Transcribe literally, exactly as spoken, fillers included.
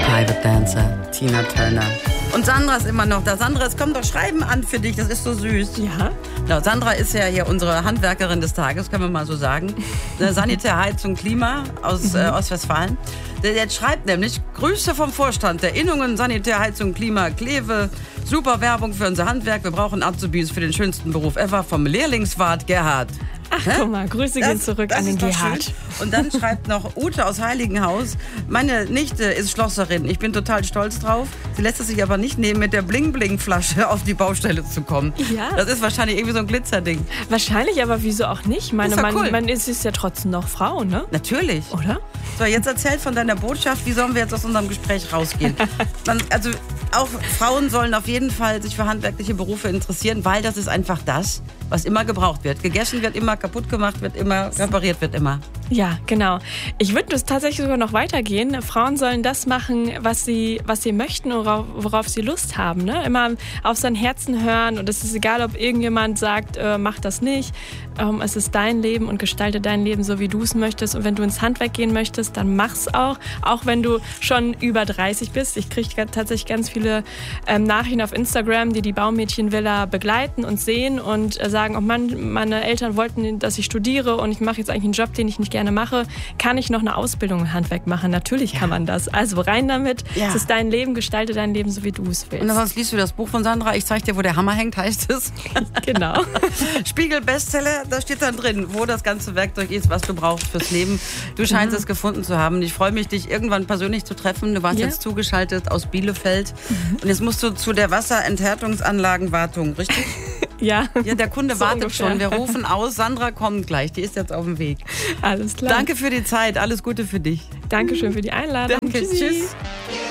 Private Dancer, Tina Turner. Und Sandra ist immer noch da. Sandra, es kommt doch Schreiben an für dich, das ist so süß. Ja. Ja, Sandra ist ja hier unsere Handwerkerin des Tages, können wir mal so sagen. Eine Sanitär, Heizung, Klima aus mhm. äh, Ostwestfalen. Der jetzt schreibt nämlich, Grüße vom Vorstand der Innungen, Sanitär, Heizung, Klima, Kleve. Super Werbung für unser Handwerk. Wir brauchen Azubis für den schönsten Beruf ever. Vom Lehrlingswart Gerhard. Ach, Hä? Guck mal, Grüße das, gehen zurück an den Gerhard. Und dann schreibt noch Ute aus Heiligenhaus, meine Nichte ist Schlosserin, ich bin total stolz drauf. Sie lässt es sich aber nicht nehmen, mit der Bling-Bling-Flasche auf die Baustelle zu kommen. Ja. Das ist wahrscheinlich irgendwie so ein Glitzerding. Wahrscheinlich, aber wieso auch nicht? Meine, ist man, cool. man ist, ist ja trotzdem noch Frau, ne? Natürlich. Oder? So, jetzt erzähl von deiner Botschaft, wie sollen wir jetzt aus unserem Gespräch rausgehen? Dann, also auch Frauen sollen auf jeden Fall sich für handwerkliche Berufe interessieren, weil das ist einfach das, was immer gebraucht wird. Gegessen wird immer, kaputt gemacht wird immer, repariert wird immer. Ja, genau. Ich würde das tatsächlich sogar noch weitergehen. Frauen sollen das machen, was sie, was sie möchten und worauf, worauf sie Lust haben. Ne? Immer auf sein Herzen hören und es ist egal, ob irgendjemand sagt, äh, mach das nicht. Ähm, es ist dein Leben und gestalte dein Leben so, wie du es möchtest. Und wenn du ins Handwerk gehen möchtest, dann mach's auch. Auch wenn du schon über dreißig bist. Ich kriege tatsächlich ganz viele ähm, Nachrichten auf Instagram, die die Baumädchenvilla begleiten und sehen und äh, sagen, oh Mann, meine Eltern wollten, dass ich studiere und ich mache jetzt eigentlich einen Job, den ich nicht gerne mache. Kann ich noch eine Ausbildung im Handwerk machen? Natürlich kann man das. Also rein damit. Ja. Es ist dein Leben, gestalte dein Leben so, wie du es willst. Und sonst liest du das Buch von Sandra. Ich zeig dir, wo der Hammer hängt, heißt es. Genau. Spiegel-Bestseller, da steht dann drin, wo das ganze Werkzeug ist, was du brauchst fürs Leben. Du scheinst mhm. es gefunden zu haben. Ich freue mich, dich irgendwann persönlich zu treffen. Du warst ja. jetzt zugeschaltet aus Bielefeld. Mhm. Und jetzt musst du zu der Wasserenthärtungsanlagenwartung, richtig? Ja. Ja, der Kunde so wartet ungefähr. schon. Wir rufen aus. Sandra kommt gleich. Die ist jetzt auf dem Weg. Alles klar. Danke für die Zeit. Alles Gute für dich. Dankeschön für die Einladung. Danke. Tschüssi. Tschüss.